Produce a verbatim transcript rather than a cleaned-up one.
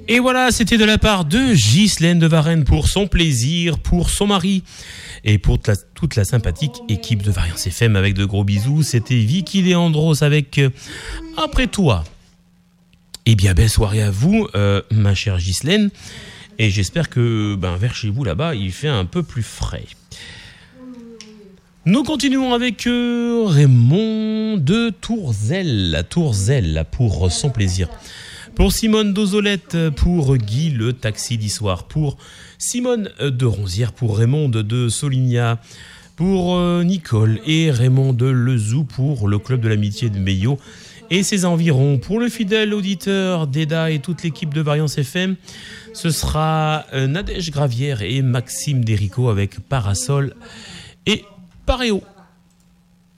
Et voilà, c'était de la part de Ghislaine de Varennes pour son plaisir, pour son mari et pour toute la, toute la sympathique équipe de Variance F M avec de gros bisous. C'était Vicky Leandros avec euh, Après toi. Eh bien, belle soirée à vous, euh, ma chère Ghislaine. Et j'espère que ben, vers chez vous là-bas, il fait un peu plus frais. Nous continuons avec euh, Raymond de Tourzel, Tourzel pour son plaisir. Pour Simone d'Ozolette, pour Guy le taxi d'Issoire, pour Simone de Ronzière, pour Raymond de Soligna, pour euh, Nicole et Raymond de Lezou, pour le club de l'amitié de Meillot et ses environs. Pour le fidèle auditeur d'Eda et toute l'équipe de Variance F M, ce sera euh, Nadège Gravière et Maxime Derico avec Parasol et Paréo.